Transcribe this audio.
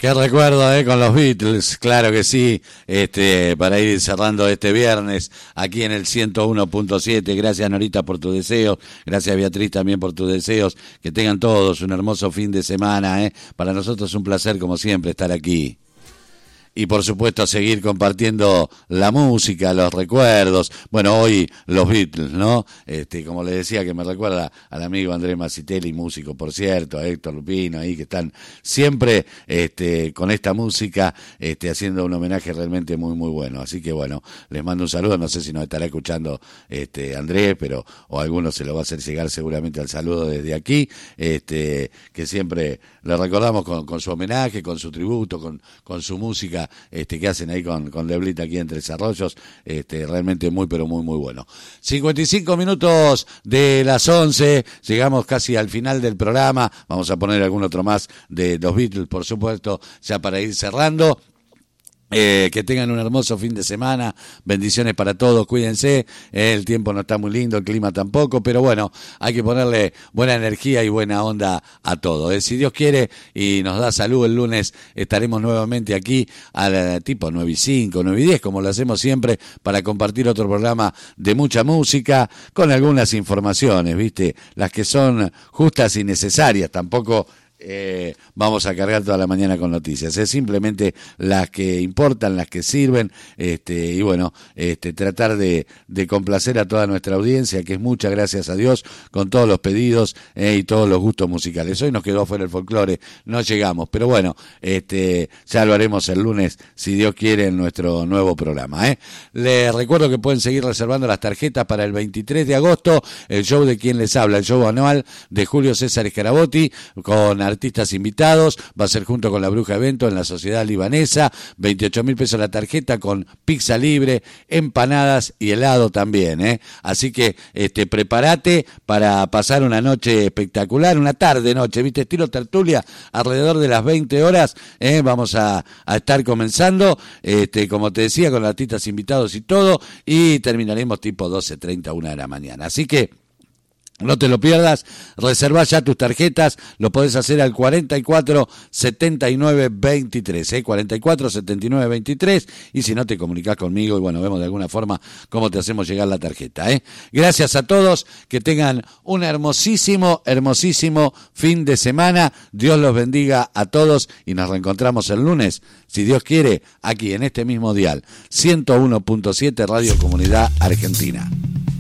Qué recuerdo, con los Beatles, claro que sí, para ir cerrando este viernes aquí en el 101.7. Gracias, Norita, por tu deseo, gracias, Beatriz, también por tus deseos, que tengan todos un hermoso fin de semana, para nosotros es un placer, como siempre, estar aquí. Y por supuesto seguir compartiendo la música, los recuerdos. Bueno, hoy los Beatles, ¿no? Como le decía, que me recuerda al amigo Andrés Mazzitelli, músico, por cierto, a Héctor Lupino ahí, que están siempre con esta música, haciendo un homenaje realmente muy, muy bueno. Así que bueno, les mando un saludo, no sé si nos estará escuchando Andrés, pero o alguno se lo va a hacer llegar seguramente al saludo desde aquí, que siempre le recordamos con su homenaje, con su tributo, con su música que hacen ahí con Deblita aquí en Tres Arroyos, realmente muy pero muy muy bueno. 55 minutos de las 11, llegamos casi al final del programa, vamos a poner algún otro más de los Beatles, por supuesto, ya para ir cerrando. Que tengan un hermoso fin de semana, bendiciones para todos, cuídense, el tiempo no está muy lindo, el clima tampoco, pero bueno, hay que ponerle buena energía y buena onda a todo. Si Dios quiere y nos da salud, el lunes estaremos nuevamente aquí a tipo 9:05, 9:10, como lo hacemos siempre, para compartir otro programa de mucha música, con algunas informaciones, ¿viste? Las que son justas y necesarias, tampoco vamos a cargar toda la mañana con noticias, simplemente las que importan, las que sirven, y bueno, tratar de complacer a toda nuestra audiencia, que es mucha, gracias a Dios, con todos los pedidos y todos los gustos musicales. Hoy nos quedó afuera el folclore, no llegamos, pero bueno, ya lo haremos el lunes, si Dios quiere, en nuestro nuevo programa. Les recuerdo que pueden seguir reservando las tarjetas para el 23 de agosto, el show de Quien Les Habla, el show anual de Julio César Scarabotti, con artistas invitados, va a ser junto con la Bruja Evento en la Sociedad Libanesa, 28.000 pesos la tarjeta, con pizza libre, empanadas y helado también, así que prepárate para pasar una noche espectacular, una tarde-noche, ¿viste? Estilo tertulia, alrededor de las 20 horas, vamos a estar comenzando, como te decía, con artistas invitados y todo, y terminaremos tipo 12:30, 1 de la mañana, así que no te lo pierdas, reservá ya tus tarjetas, lo podés hacer al 44 79 23, 44 79 23, y si no te comunicás conmigo y bueno, vemos de alguna forma cómo te hacemos llegar la tarjeta, Gracias a todos, que tengan un hermosísimo, hermosísimo fin de semana, Dios los bendiga a todos y nos reencontramos el lunes, si Dios quiere, aquí en este mismo dial, 101.7 Radio Comunidad Argentina.